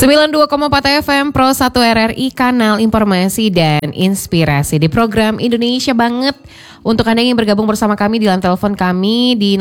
92,4 FM Pro 1 RRI, kanal informasi dan inspirasi di program Indonesia Banget. Untuk Anda yang bergabung bersama kami di line telepon kami di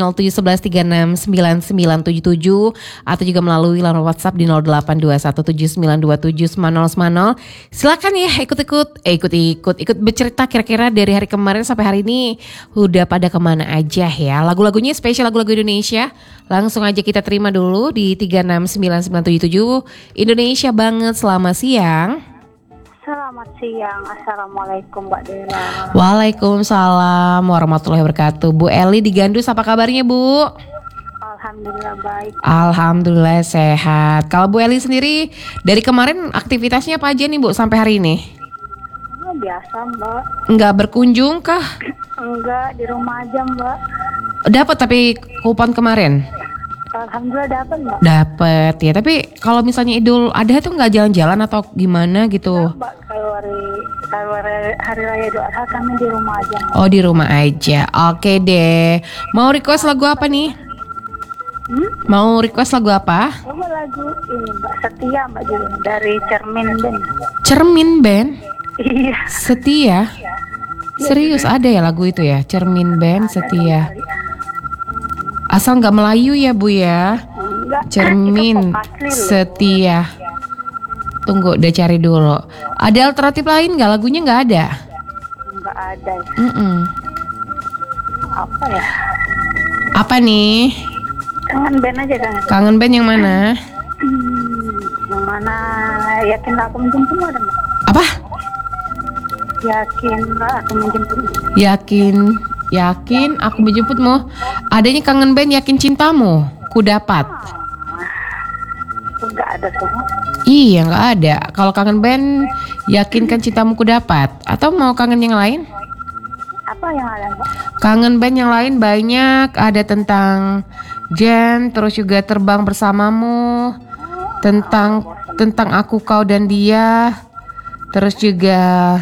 0711369977 atau juga melalui line WhatsApp di 082179279090. Silakan ya ikut bercerita kira-kira dari hari kemarin sampai hari ini udah pada kemana aja ya. Lagu-lagunya spesial lagu-lagu Indonesia. Langsung aja kita terima dulu di 369977. Indonesia Banget, selamat siang. Selamat siang, Assalamualaikum Mbak Dela. Waalaikumsalam warahmatullahi wabarakatuh. Bu Eli di Gandus, apa kabarnya Bu? Alhamdulillah baik. Alhamdulillah sehat. Kalau Bu Eli sendiri dari kemarin aktivitasnya apa aja nih Bu sampai hari ini? Biasa Mbak. Enggak berkunjung kah? Enggak, di rumah aja Mbak. Dapat tapi kupon kemarin? Alhamdulillah dapat Mbak. Dapat ya, tapi kalau misalnya Idul Adha tuh nggak jalan-jalan atau gimana gitu? Mbak, kalau hari raya Idul Adha kami di rumah aja Mbak. Oh, di rumah aja. Oke deh. Mau request lagu apa nih? Mau request lagu apa? Lagu ini Mbak, Setia Mbak Juli, dari Cermin Band. Cermin Band? Iya. Setia? Serius ada ya lagu itu ya? Cermin Band Setia. Asal nggak Melayu ya Bu ya? Enggak. Cermin Setia. Tunggu, udah cari dulu. Ada alternatif lain nggak? Lagunya nggak ada? Enggak ada. Apa ya? Apa nih? Kangen Band aja kan. Kangen Band yang mana? Yang mana? Yakinlah aku menjemputmu ada Mbak? Apa? Yakinlah aku menjemputmu. Yakin aku menjemputmu. Adanya Kangen Band Yakin Cintamu Ku Dapat. Enggak ada semua. Iya nggak ada. Kalau Kangen Band Yakinkan Cintamu Ku Dapat. Atau mau kangen yang lain? Apa yang ada Mbak? Kangen Band yang lain banyak. Ada tentang Jen, terus juga Terbang Bersamamu, tentang Aku Kau dan Dia, terus juga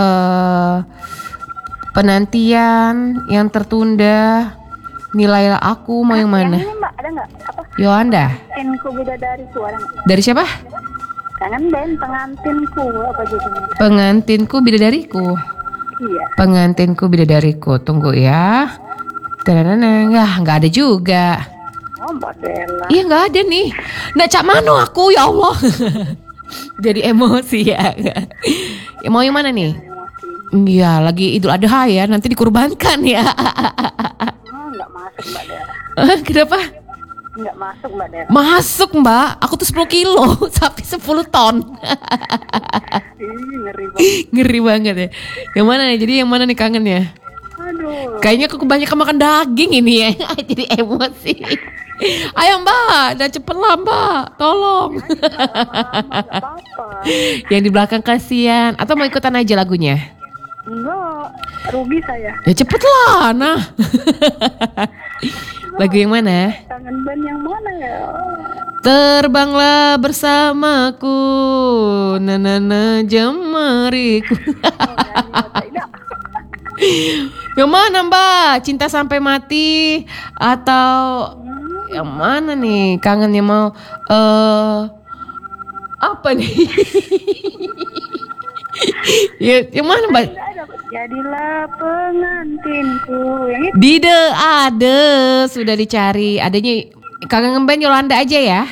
Penantian Yang Tertunda, Nilailah Aku. Mau yang mana? Yang ini Mbak, ada nggak? Apa? Yolanda. Pengantinku Bidadariku ada nggak? Dari siapa? Kangen Band Pengantinku apa judulnya? Pengantinku Bidadariku. Iya. Pengantinku Bidadariku. Tunggu ya. Nggak ada juga. Oh Mbak Dela. Iya nggak ada nih. Nah cak mano aku ya Allah. Jadi emosi ya. Ya mau yang mana nih? Iya lagi Idul Adha ya. Nanti dikurbankan ya. Nggak masuk Mbak Dela. Kenapa? Nggak masuk Mbak Dela. Masuk Mbak. Aku tuh 10 kilo. Sapi 10 ton. Ngeri banget. Ngeri banget ya. Yang mana nih? Jadi yang mana nih kangennya? Aduh. Kayaknya aku kebanyakan makan daging ini ya. Jadi emosi. Ayo Mbak, udah cepet lah Mbak, tolong. Apa-apa. Yang di belakang kasihan. Atau mau ikutan aja lagunya? Enggak, rugi saya. Ya cepet lah, nah. Lagu yang mana? Kangen Band yang mana ya? Terbanglah bersamaku, nanana jemariku. Yang mana Mbak? Cinta Sampai Mati atau yang mana nih? Kangennya mau apa nih? Ya, yang mana Mbak? Jadilah pengantinku. Yang itu. Dide ada, sudah dicari. Adanya Kangen Band Yolanda aja ya.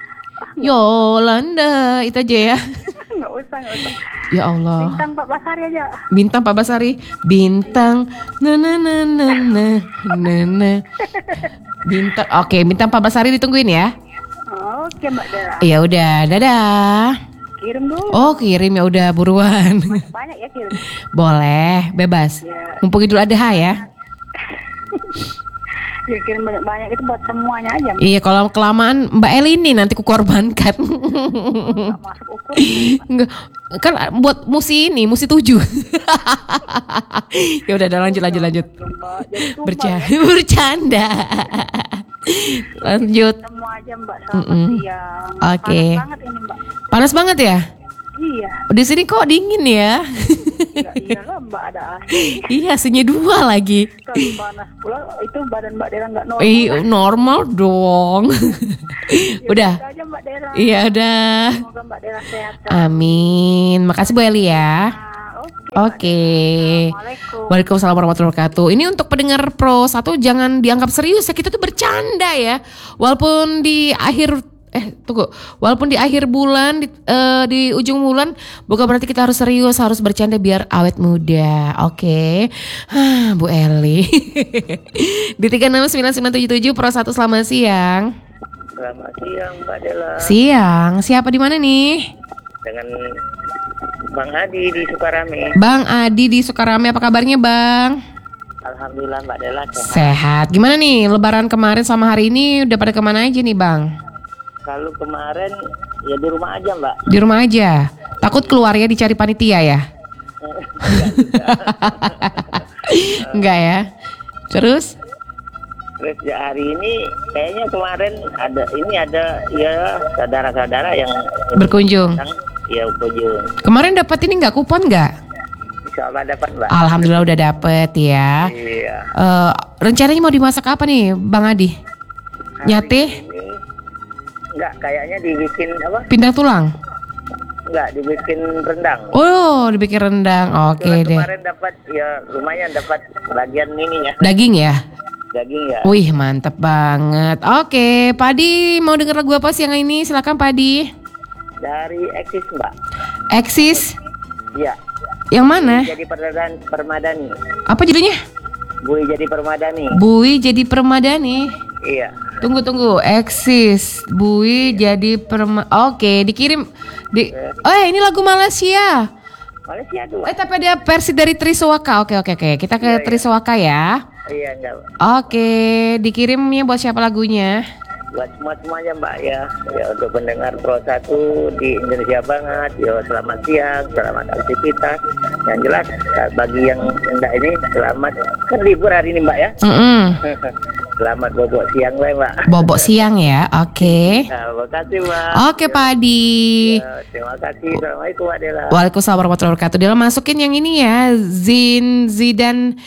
Yolanda itu aja ya. Nggak usah. Ya Allah. Bintang Pak Basari aja. Bintang Pak Basari. Bintang Bintang. Oke, Bintang Pak Basari ditungguin ya. Oke Mbak Dela. Ya udah, dadah. Kirim dulu. Oh, kirim ya udah buruan. Banyak ya kirim. Boleh, bebas. Ya. Mumpung Idul Adha ya. Ya kirim banyak itu buat semuanya aja. Iya, kalau kelamaan Mbak Eli ini nanti kukorbankan. Nggak masuk ukur. Enggak, kan buat musi 7. Ya udah lanjut. Bercanda. Lanjut. Semua aja Mbak, selamat siang. Oke. Panas banget ini Mbak. Panas banget ya? Iya. Di sini kok dingin ya? Ya, iyalah Mbak ada AC. Iya, AC-nya 2 lagi. Kalau panas pula itu badan Mbak Dela nggak normal. Normal dong. Ya, Udah. gitu aja Mbak Dela. Iya udah. Semoga Mbak Dela sehat. Amin. Makasih Bu Eli ya. Nah, Oke. Assalamualaikum. Waalaikumsalam warahmatullahi wabarakatuh. Ini untuk pendengar Pro 1 jangan dianggap serius ya. Kita tuh bercanda ya. Walaupun di akhir walaupun di akhir bulan di ujung bulan bukan berarti kita harus serius, harus bercanda biar awet muda. Oke. Bu Eli. Di 369977 Pro 1 selamat siang. Selamat siang Mbak Dela. Siang. Siapa di mana nih? Dengan Bang Adi di Sukarame. Bang Adi di Sukarame, apa kabarnya Bang? Alhamdulillah Mbak Dela sehat. Sehat. Gimana nih lebaran kemarin sama hari ini udah pada kemana aja nih Bang? Kalau kemarin ya di rumah aja Mbak. Di rumah aja. Takut keluarnya dicari panitia ya? Enggak ya? Terus? Terus ya hari ini kayaknya kemarin ada ya saudara-saudara yang Berkunjung. ya kunjung. Kemarin dapat ini nggak kupon nggak? Insya Allah dapat Mbak. Alhamdulillah udah dapet ya. Iya. Rencananya mau dimasak apa nih Bang Adi? Hari Nyate? ini enggak, kayaknya dibikin apa? Pindang tulang? Enggak, dibikin rendang. Oh dibikin rendang. Oke Kebetulan deh. kemarin dapat ya lumayan dapat bagian ininya. Daging ya? Daging ya. Wih mantep banget. Oke Padi mau denger lagu apa siang ini? Silakan Padi. Dari Eksis Mbak. Eksis? Iya. Yang mana? Jadi Permadani. Apa judulnya? Bui jadi Permadani. Bui jadi Permadani. Iya. Tunggu. Eksis. Bui jadi Oke, dikirim ini lagu Malaysia. Malaysia tuh. Tapi ada versi dari Triswaka. Oke. Kita ke Iya. Triswaka ya. Iya enggak. Oke, dikirimnya buat siapa lagunya? Buat semuanya Mbak ya. Ya untuk pendengar Pro 1 di Indonesia banget. Ya selamat siang, selamat aktivitas. Yang jelas bagi yang enggak ini selamat kan libur hari ini Mbak ya. Selamat bobok siang Mbak. Bobok siang ya. Oke. Terima kasih Mbak. Oke, Padi. Ya, terima kasih. Assalamualaikum Mbak Dela. Waalaikumsalam warahmatullahi wabarakatuh. Dia masukin yang ini ya, Zinedine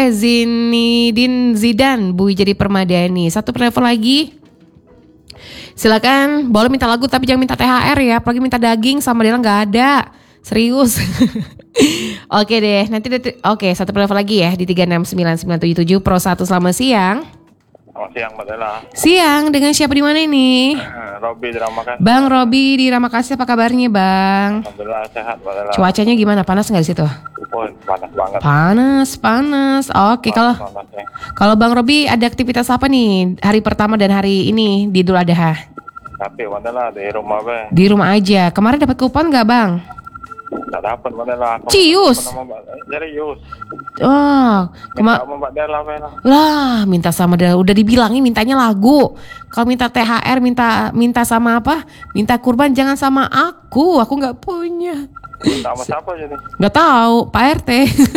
Zidane, Bui jadi Permadani. Satu telepon lagi. Silakan, boleh minta lagu tapi jangan minta THR ya, apalagi minta daging sama Dela nggak ada. Serius. Oke deh, oke, satu telepon lagi ya di 369977 Pro 1 selamat siang. Selamat siang Mbak Dela. Siang, dengan siapa di mana ini? Robi di Ramakasih. Bang Robi di Ramakasih, apa kabarnya Bang? Alhamdulillah sehat Mbak Dela. Cuacanya gimana? Panas nggak di situ? Panas banget. Panas. Oke, Panas ya. kalau Bang Robi ada aktivitas apa nih hari pertama dan hari ini di Idul Adha? Tapi Mbak Dela di rumah be. Di rumah aja. Kemarin dapat kupon nggak Bang? Nggak dapat Mbak Dela. Cius. Serius. Wah, Minta sama Mbak Dela be lah. lah minta sama dia udah dibilangin mintanya lagu. Kalau minta THR minta sama apa? Minta kurban jangan sama aku nggak punya. Minta sama siapa jadi? Nggak tahu, Pak RT.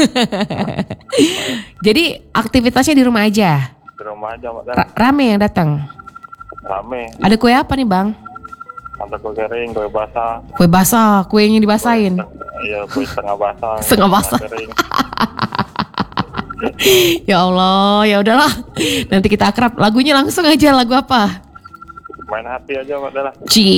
Jadi aktivitasnya di rumah aja. Di rumah aja Mbak Dela. Rame yang datang. Rame. Ada kue apa nih Bang? Ada kue kering, kue basah. Kue basah, kuenya dibasahin. Iya, kue setengah basah. Setengah basah. kue kering. Ya Allah, ya udahlah. Nanti kita akrab. Lagunya langsung aja, lagu apa? Main hati aja Mbak Dela.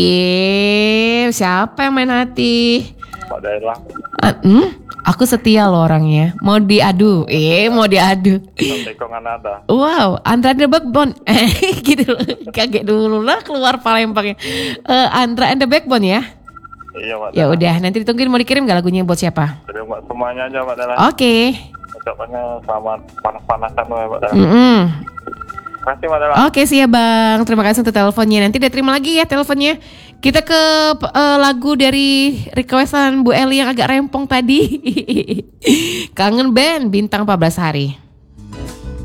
Siapa yang main hati? Mbak Dela. Aku setia loh orangnya. Mau diadu. Tekongan ada. Wow, Andra and the Backbone. Gitu loh. Kaget dulu lah keluar palempangnya. Andra and the Backbone ya. Iya Mbak Dela. Ya udah, nanti ditungguin mau dikirim gak lagunya buat siapa? Jadi Mbak semuanya aja Mbak Dela. Oke. Ucapannya selamat panas-panasan Mbak Dela. Terima kasih Mbak Dela. Oke siap Bang, terima kasih untuk teleponnya. Nanti diterima lagi ya teleponnya. Kita ke lagu dari requestan Bu Eli yang agak rempong tadi. Kangen Band Bintang 14 Hari.